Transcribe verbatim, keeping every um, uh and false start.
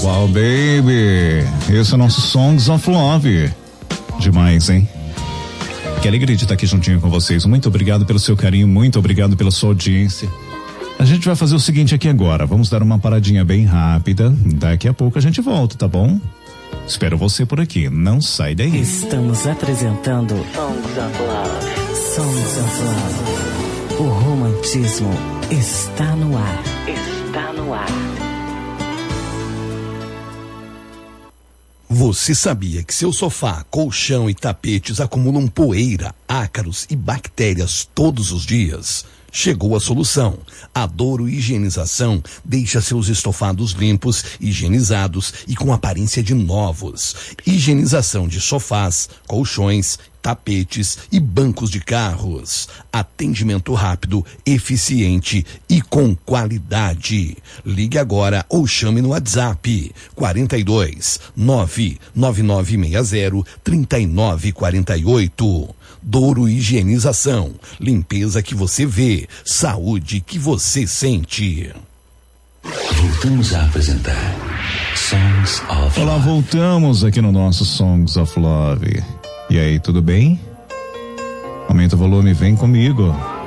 Wow, baby, esse é o nosso Songs of Love. Demais, hein? Que alegria de estar aqui juntinho com vocês. Muito obrigado pelo seu carinho, muito obrigado pela sua audiência. A gente vai fazer o seguinte aqui agora, vamos dar uma paradinha bem rápida. Daqui a pouco a gente volta, tá bom? Espero você por aqui, não sai daí. Estamos apresentando Songs of Love. Songs of Love. O romantismo está no ar. Está no ar. Você sabia que seu sofá, colchão e tapetes acumulam poeira, ácaros e bactérias todos os dias? Chegou a solução. A Douro Higienização deixa seus estofados limpos, higienizados e com aparência de novos. Higienização de sofás, colchões, tapetes e bancos de carros. Atendimento rápido, eficiente e com qualidade. Ligue agora ou chame no WhatsApp quarenta e dois, nove nove nove seis zero, três nove quatro oito. Douro Higienização. Limpeza que você vê, saúde que você sente. Voltamos a apresentar Songs of Love. Olá, voltamos aqui no nosso Songs of Love. E aí, tudo bem? Aumenta o volume, vem comigo.